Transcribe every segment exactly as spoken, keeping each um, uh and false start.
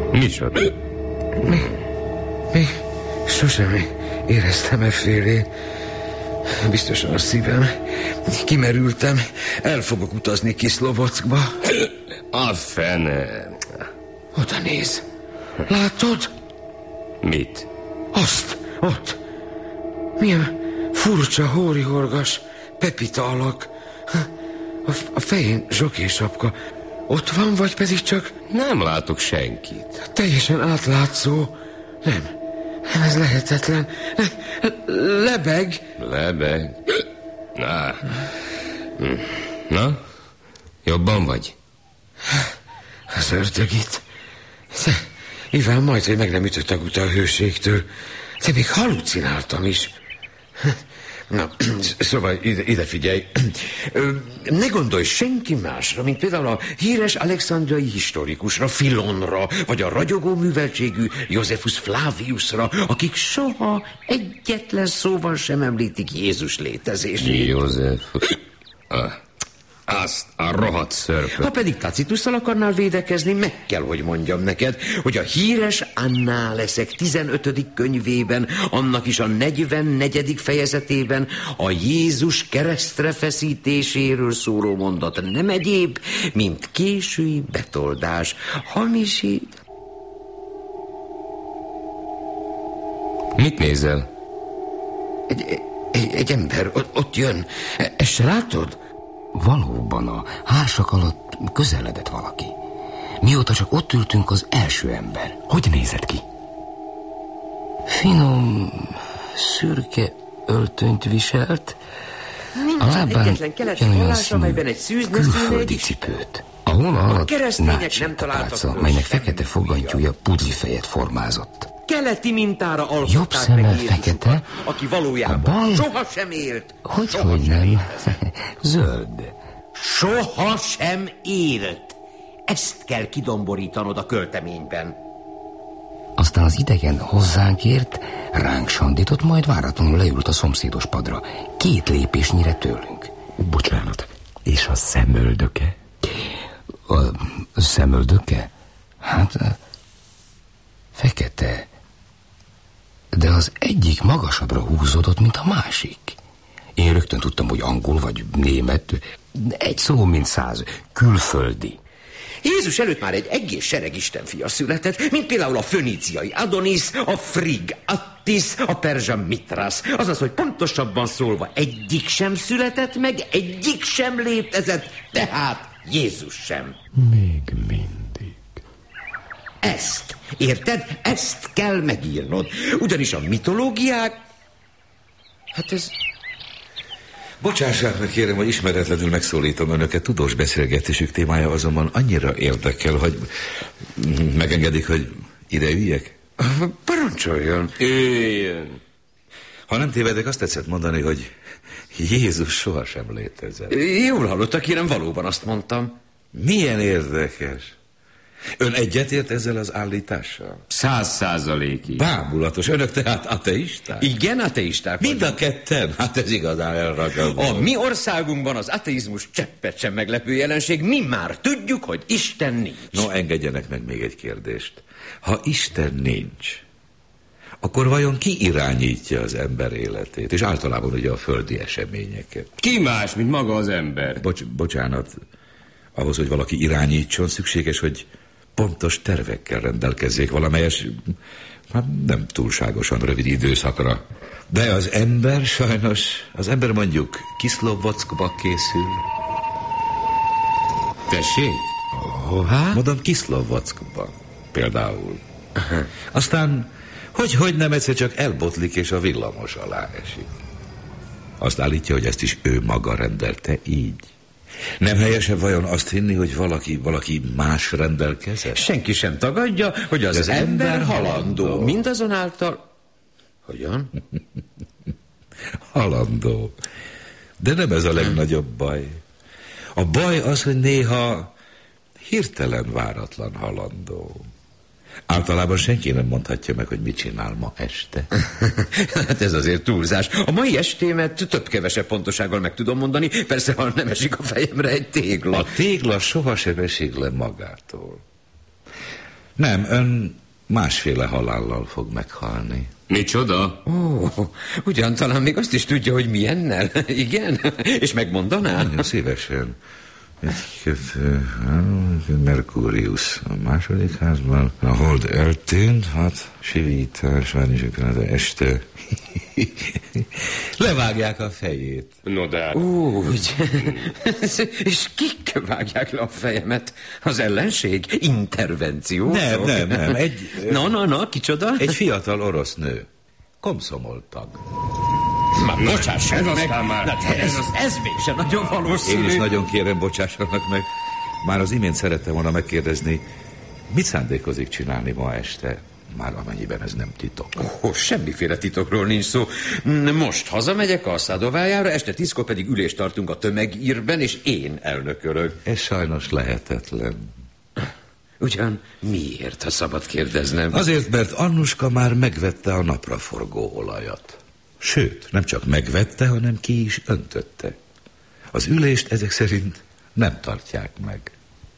Micsoda? Mi? Mi? Sosem éreztem effélé. Biztosan a szívem. Kimerültem. El fogok utazni Kiszlovockba. A fene. Oda néz. Látod? Mit? Azt, ott. Milyen furcsa, hórihorgas, pepita alak. A, a fején zsokésapka. Ott van, vagy pedig csak... Nem látok senkit. Teljesen átlátszó. Nem, nem, ez lehetetlen. Lebeg. Lebeg? Na. Na? Jobban vagy? Az ördög itt. De, Iván majd, hogy meg nem ütött a guta a hőségtől. De még halucináltam is. Na, szóval ide, ide figyelj. Ne gondolj senki másra, mint például a híres alexandriai historikusra, Filonra, vagy a ragyogó műveltségű Josephus Flaviusra, akik soha egyetlen szóval sem említik Jézus létezését. József. Ah, azt a rohadt szörpöt. Ha pedig Tacitusszal akarnál védekezni, meg kell, hogy mondjam neked, hogy a híres Annáleszek tizenötödik könyvében, annak is a negyvennegyedik fejezetében a Jézus keresztre feszítéséről szóló mondat nem egyéb, mint késői betoldás, hamisít. Mit nézel? Egy, egy, egy ember, ott, ott jön. Ezt se látod? Valóban a hársak alatt közeledett valaki. Mióta csak ott ültünk, az első ember. Hogy nézett ki? Finom, szürke öltönyt viselt. Nincs a lábán egyetlen keleti vallás, amelyben egy szűzne külföldi cipőt. A hóna alatt nácsi melynek fekete fogantyúja pudlifejet formázott. Keleti mintára alkották jobb szemmel fekete, aki valójában bal... soha sem élt. Hogy, hogy nem? Zöld. Soha sem élt. Ezt kell kidomborítanod a költeményben. Aztán az idegen hozzánk ért, ránk sandított, majd váratlanul leült a szomszédos padra. Két lépésnyire tőlünk. Bocsánat, és a szemöldöke? A szemöldöke? Hát, fekete. De az egyik magasabbra húzódott, mint a másik. Én rögtön tudtam, hogy angol vagy német. Egy szó, mint száz. Külföldi. Jézus előtt már egy egész sereg istenfia született, mint például a föníciai Adonis, a Frigg Attis, a perzsa Mithras. Azaz, hogy pontosabban szólva egyik sem született meg, egyik sem létezett, tehát Jézus sem. Még mindig. Ezt, érted? Ezt kell megírnod. Ugyanis a mitológiák... Hát ez... Bocsássák meg, kérem, hogy ismeretlenül megszólítom önöket. Tudós beszélgetésük témája azonban annyira érdekel, hogy megengedik, hogy ide üljek? Parancsoljon. Üljön. Ha nem tévedek, azt tetszett mondani, hogy Jézus sohasem létezett. Jól hallottak, kérem, valóban azt mondtam. Milyen érdekes. Ön egyetért ezzel az állítással? Száz százalékig. Bámulatos. Önök tehát ateisták? Igen, ateisták. Mind a ketten? Hát ez igazán elragadó. A mi országunkban az ateizmus cseppet sem meglepő jelenség. Mi már tudjuk, hogy Isten nincs. No, engedjenek meg még egy kérdést. Ha Isten nincs, akkor vajon ki irányítja az ember életét? És általában ugye a földi eseményeket. Ki más, mint maga az ember? Bocs, bocsánat. Ahhoz, hogy valaki irányítson, szükséges, hogy pontos tervekkel rendelkezzék valamelyes, hát nem túlságosan rövid időszakra. De az ember sajnos, az ember mondjuk Kiszlovockba készül. Tessék? Hová? Mondom, Kiszlovockba például. Aztán, hogy-hogy nem egyszer csak elbotlik, és a villamos alá esik. Azt állítja, hogy ezt is ő maga rendelte így. Nem helyesebb vajon azt hinni, hogy valaki, valaki más rendelkezett? Senki sem tagadja, hogy az, az ember, ember halandó. halandó. Mindazonáltal... Hogyan? Halandó. De nem ez a legnagyobb baj. A baj az, hogy néha hirtelen váratlan halandó. Általában senki nem mondhatja meg, hogy mit csinál ma este. Hát ez azért túlzás. A mai estémet több-kevesebb pontosággal meg tudom mondani, persze, ha nem esik a fejemre egy tégla. A tégla sohasem esik le magától. Nem, ön másféle halállal fog meghalni. Micsoda? Ó, ugyan talán még azt is tudja, hogy milyennel. Igen? És megmondaná? Nagyon szívesen. Merkurius a második házban. A hold eltűnt, hát sivítás, várjunk, este levágják a fejét. No de... Úgy. És kik vágják le a fejemet? Az ellenség? Intervenció? Nem, nem, nem. Egy, na, na, na, kicsoda? Egy fiatal orosz nő. Komszomoltag. Már bocsássanak ez meg. aztán már. Na, ez, ez, ez mégsem nagyon valószínű. Én is nagyon kérem, bocsássanak meg. Már az imént szerettem volna megkérdezni, mit szándékozik csinálni ma este? Már amennyiben ez nem titok. Ó, semmiféle titokról nincs szó. Most hazamegyek a Szadovájára, este tízkor pedig ülést tartunk a tömegírben, és én elnökölök. Ez sajnos lehetetlen. Ugyan miért, ha szabad kérdeznem? Azért, mert Annuska már megvette a napraforgó olajat. Sőt, nem csak megvette, hanem ki is öntötte. Az ülést ezek szerint nem tartják meg.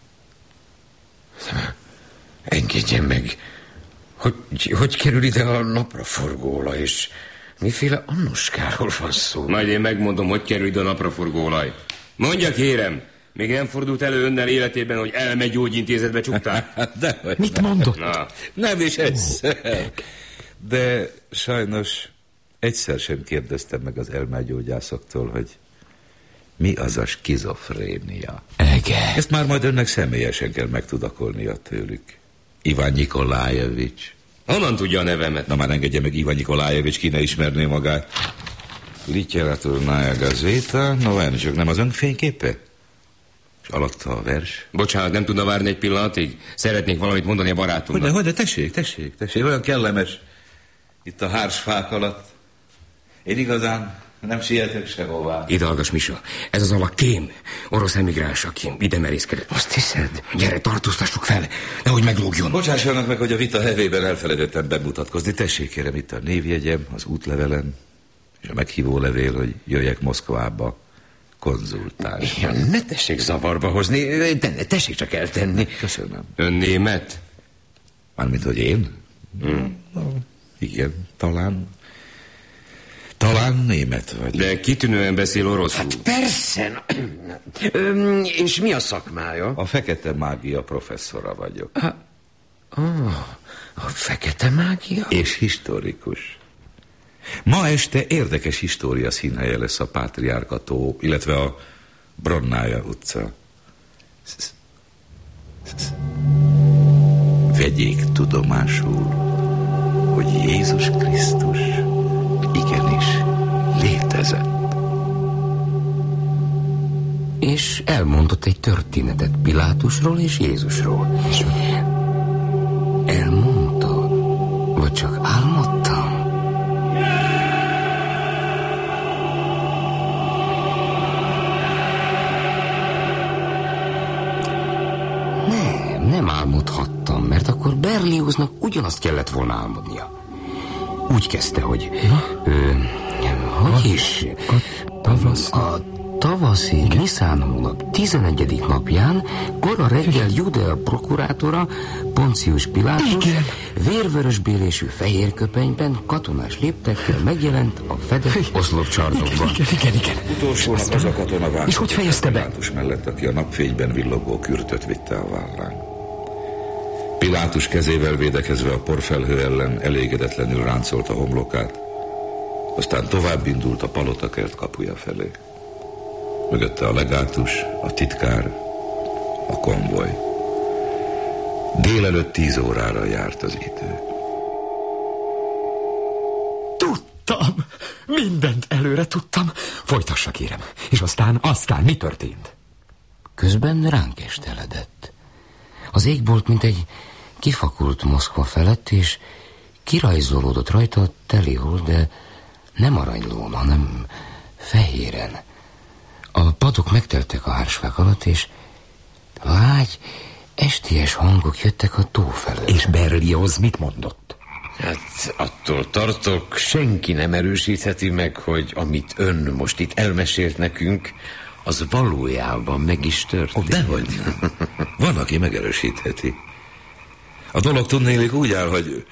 Engedjen meg. Hogy, hogy kerül ide a napraforgóolaj, és miféle Annuskáról van szó? Majd én megmondom, hogy kerül ide a napraforgóolaj. Mondja, kérem, még nem fordult elő önnel életében, hogy elmegyógyintézetbe csukták? Dehogy Mit nem. mondott? Na, Nem is egyszer. De sajnos egyszer sem kérdeztem meg az elmegyógyászoktól, hogy mi az a skizofrénia. Ege. Ezt már majd önnek személyesen kell megtudakolnia tőlük. Iván Nikolájevics. honnan tudja a nevemet? Na már engedje meg, Iván Nikolájevics, ki ne ismerné magát. Literatúrnája gazéta, no várj csak, nem az ön fényképe? És alatta a vers? Bocsánat, nem tudna várni egy pillanatig? Szeretnék valamit mondani a barátomnak. Hogyne, hogyne, tessék, tessék, tessék, olyan kellemes itt a hársfák alatt. Én igazán nem sietek sehová. Ide hallgass, Misa. Ez az alak kém, orosz emigráns, aki ide merészkedett. Azt hiszed? Gyere, tartóztassuk fel, nehogy meglógjon. Bocsássanak meg, hogy a vita hevében elfelejtettem bemutatkozni. Tessék, kérem, itt a névjegyem, az útlevelem, és a meghívó levél, hogy jöjjek Moszkvába konzultálni. Ja, ne tessék zavarba hozni, de ne tessék csak eltenni. Köszönöm. Ön német? Mármint, hogy én? Hmm. Igen, talán. Talán német vagy. De kitűnően beszél oroszul. Hát persze. Öm, és mi a szakmája? A fekete mágia professzora vagyok. A, oh, a fekete mágia? És historikus. Ma este érdekes história színhelye lesz a Pátriárka tó, illetve a Bronnája utca. Vegyék tudomásul, hogy Jézus Krisztus igenis létezett. És elmondott egy történetet Pilátusról és Jézusról. És elmondta, vagy csak álmodtam? Nem, nem álmodhattam, mert akkor Berlioznak ugyanazt kellett volna álmodnia. Úgy kezdte, hogy... Ö, hogy is? A tavasz... A tavaszi Niszán hónap tizenegyedik napján kora reggel Judea prokurátora Poncius Pilátus vérvörösbélésű fehér köpenyben katonás léptekkel megjelent a fedett oszlopcsarnokban. Igen, igen, igen. Utolsónak az a katona vágott. És hogy fejezte be? Pilátus mellett, aki a napfényben villogó kürtöt vitte a vállán. Pilátus kezével védekezve a porfelhő ellen elégedetlenül ráncolta homlokát, aztán tovább indult a palotakert kapuja felé. Mögötte a legátus, a titkár, a konvoj. Délelőtt tíz órára járt az idő. Tudtam! Mindent előre tudtam. Folytassa, kérem. És aztán, aztán mi történt? Közben ránk esteledett. Az égbolt, mint egy kifakult Moszkva felett, és kirajzolódott rajta a telihold, de nem aranylón, hanem fehéren. A padok megteltek a hársfák alatt, és lágy, estélyes hangok jöttek a tó felől. És Berlioz mit mondott? Hát attól tartok, senki nem erősítheti meg, hogy amit ön most itt elmesélt nekünk, az valójában meg is történt. Dehogy. Van, aki megerősítheti. A dolog tudnélik úgy áll, hogy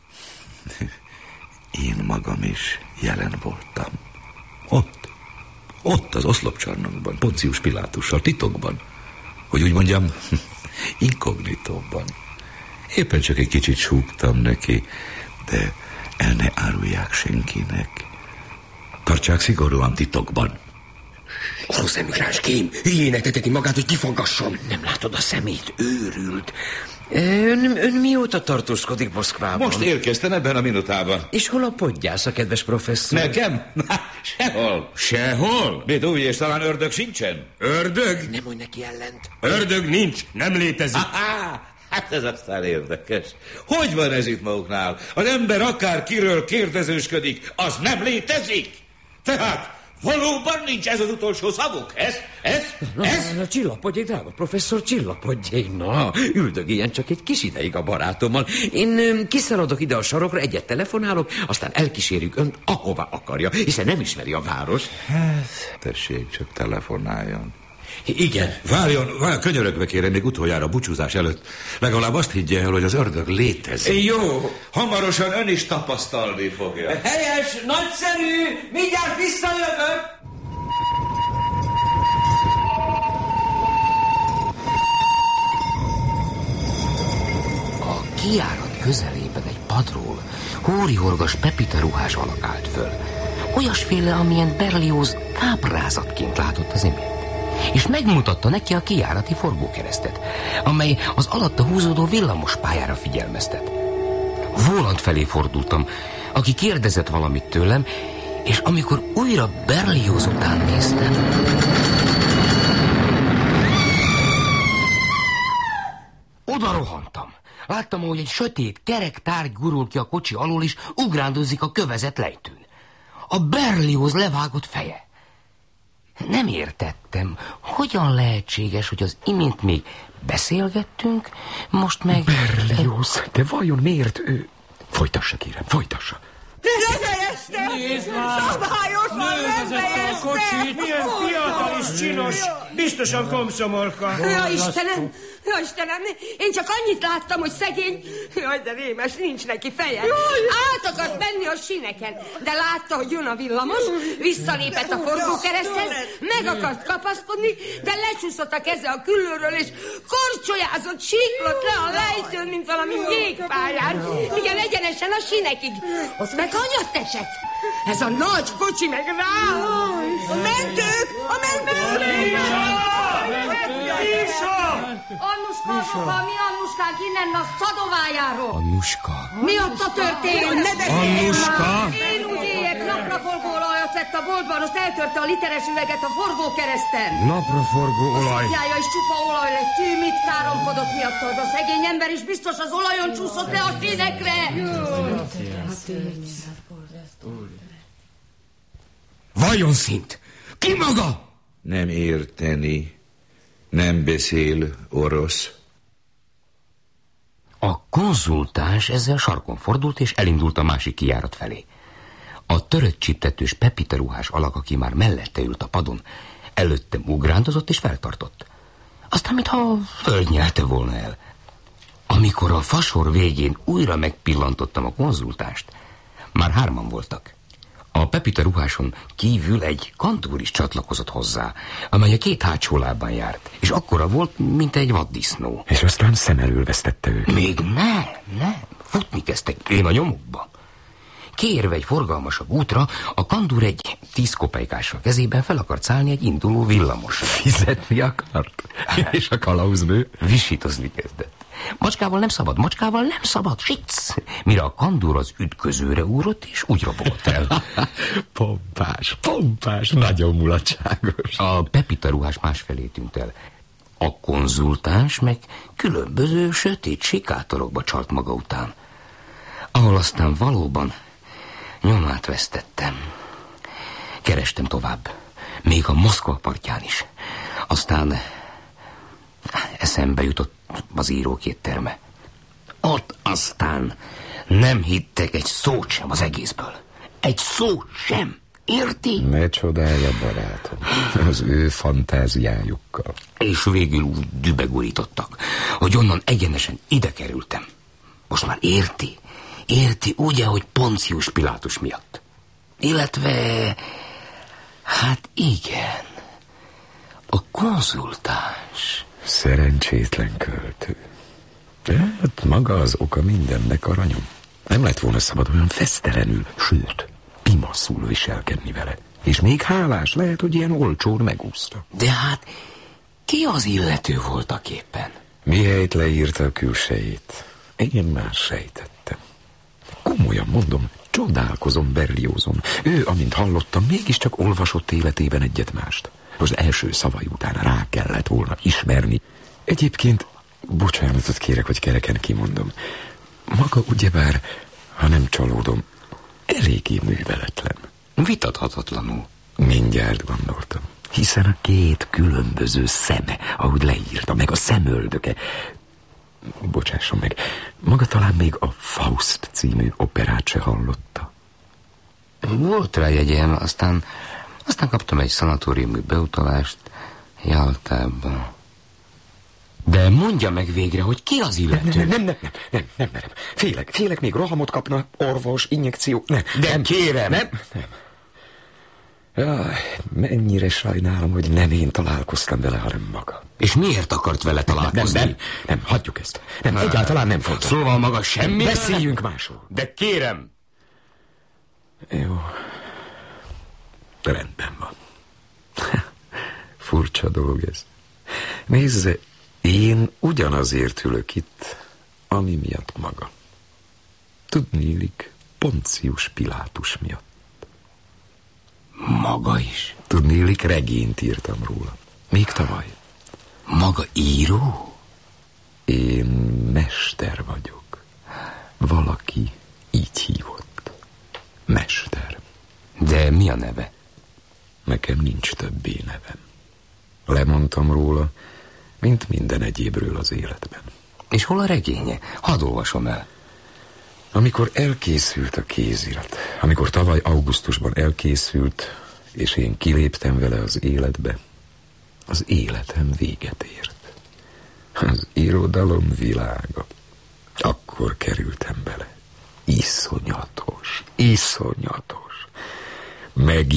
én magam is jelen voltam. Ott, ott az oszlopcsarnokban, Poncius Pilátussal, titokban. Hogy úgy mondjam, inkognitóban. Éppen csak egy kicsit súgtam neki, de el ne árulják senkinek. Tartsák szigorúan titokban. Orosz emigráns kém, hülyének teteti magát, hogy kifaggasson. Nem látod a szemét, őrült. Ön, ön mióta tartózkodik Moszkvában? Most érkeztem ebben a minutában. És hol a podgyász, a kedves professzor? Nekem? Na, sehol. Sehol? Mit úgy, és talán ördög sincsen? Ördög? Nem mondj neki ellent. Ördög nincs, nem létezik. Aha, hát ez aztán érdekes. Hogy van ez itt maguknál? Az ember akár kiről kérdezősködik, az nem létezik? Tehát valóban nincs ez az utolsó szavuk? Ez? Ez? Ez? Na, csillapodjék, drága professzor, csillapodjék. Na, üldögéljen csak egy kis ideig a barátommal. Én öm, kiszaladok ide a sarokra, egyet telefonálok, aztán elkísérjük önt, ahová akarja, hiszen nem ismeri a város. Hát, tessék, csak telefonáljon. Igen. Várjon, várjon, könyörögve kérem, még utoljára búcsúzás előtt. Legalább azt higgye el, hogy az ördög létezik. Jó. Hamarosan ön is tapasztalni fogja. Helyes, nagyszerű, mindjárt visszajövök. A kijárat közelében egy padról hórihorgas Pepita ruhás alak állt föl. Olyasféle, amilyen Berlioz káprázatként látott az imént. És megmutatta neki a kijárati forgókeresztet, amely az alatta húzódó villamos pályára figyelmeztet. Volant felé fordultam, aki kérdezett valamit tőlem, és amikor újra Berlioz után néztem... Oda rohantam. Láttam, hogy egy sötét, kerek tárgy gurul ki a kocsi alól, és ugrándozik a kövezett lejtőn. A Berlioz levágott feje. Nem értettem, hogyan lehetséges, hogy az imént még beszélgettünk, most meg... Berlioz, de vajon miért ő... Folytassa, kérem, folytassa. Befejezte! Nézd már! Szabályosan befejezte! a kocsit! Milyen fiatal és csinos! Biztosan komszomolka! Ja, Istenem! Ja, Istenem! Én csak annyit láttam, hogy szegény... Jaj, de rémes, nincs neki feje! Át akart menni a sineken, de látta, hogy jön a villamos, visszalépett a forgókereszthez, meg akart kapaszkodni, de lecsúszott a keze a küllőről, és korcsolyázott, síklott le a lejtőn, mint valami jégpályán. Igen, egyenesen a sinekig. Ott meg hanyat esett? Ez a nagy kocsi meg rá! A mentők! A mentők! Annuska, apa, mi Annuskánk innen a szadovájáról? Annuska? Miatta történt? Ne beszélj! Annuska? Én úgy éjek, napraforgó olajat vett a boltban, azt eltörte a literes üveget a forgókereszten. Napraforgó olaj. Szakjája is csupa olaj lett, tű, mit káromkodott miatta az a szegény ember, és biztos az olajon csúszott le a színekre. Vajon szint? Ki maga? Nem érteni, nem beszél orosz. A konzultáns ezzel sarkon fordult, és elindult a másik kijárat felé. A törött csiptetős Pepita ruhás alak, aki már mellette ült a padon, előttem ugrándozott és feltartott. Aztán, mintha földnyelte volna el. Amikor a fasor végén újra megpillantottam a konzultást, már hárman voltak. A Pepita ruháson kívül egy kantúr is csatlakozott hozzá, amely a két hátsó lábán járt, és akkora volt, mint egy vaddisznó. És aztán szem elől vesztette őket. Még ne, ne, futni kezdtek én a nyomukba. Kiérve egy forgalmasabb útra, a kandúr egy tíz kopejkással kezében fel akart szállni egy induló villamos. Fizetni akart? És a kalauznő? Visítozni kezdett. Macskával nem szabad, macskával nem szabad, sic! Mire a kandúr az ütközőre úrott, és úgy robogott el. Pompás, pompás, nagyon mulatságos. A Pepita ruhás másfelé tűnt el. A konzultáns meg különböző sötét sikátorokba csalt maga után, ahol aztán valóban nyomát vesztettem. Kerestem tovább, még a Moszkva partján is. Aztán eszembe jutott az írókétterme. Ott aztán nem hittek egy szót sem az egészből. Egy szót sem. Érti? Ne csodálja, barátom, az ő fantáziájukkal. És végül úgy dübe gurítottak, hogy onnan egyenesen ide kerültem. Most már érti? Érti, ugye, hogy Poncius Pilátus miatt? Illetve... hát igen. A konzultáns. Szerencsétlen költő. De hát maga az oka mindennek, aranyom. Nem lett volna szabad olyan fesztelenül, sőt, pimaszul viselkedni vele. És még hálás, lehet, hogy ilyen olcsón megúszta. De hát ki az illető voltak éppen? Mihelyt leírta a külsejét, én már sejtettem. Komolyan mondom, csodálkozom Berliozon. Ő, amint hallottam, mégiscsak olvasott életében egyet-mást. Az első szavai után rá kellett volna ismerni. Egyébként, bocsánatot kérek, hogy kereken kimondom. Maga ugyebár, ha nem csalódom, eléggé műveletlen. Vitathatatlanul. Mindjárt gondoltam. Hiszen a két különböző szeme, ahogy leírta, meg a szemöldöke. Bocsásson meg, maga talán még a Faust című operát se hallotta. Volt rá jegyem, aztán, aztán kaptam egy szanatóriumi beutalást Jaltába. De mondja meg végre, hogy ki az illető? Nem, nem, nem, nem, nem, nem merem. Félek, félek, még rohamot kapna, orvos, injekció. Nem, De nem, kérem! Nem, nem. Jaj, mennyire sajnálom, hogy nem én találkoztam vele, hanem maga. És miért akart vele találkozni? Nem, nem, nem, hagyjuk ezt. Nem, egyáltalán nem fontos. Szóval maga semmi? Beszéljünk másról. De kérem! Jó. Rendben van. Furcsa dolog ez. Nézze, én ugyanazért ülök itt, ami miatt maga. Tudniillik, Poncius Pilátus miatt. Maga is? Tudniillik, regényt írtam róla. Még tavaly. Maga író? Én mester vagyok. Valaki így hívott. Mester. De mi a neve? Nekem nincs többé nevem. Lemondtam róla, mint minden egyébről az életben. És hol a regénye? Hadd olvasom el. Amikor elkészült a kézirat, amikor tavaly augusztusban elkészült, és én kiléptem vele az életbe, az életem véget ért. Az irodalom világa. Akkor kerültem bele. Iszonyatos, iszonyatos. Meg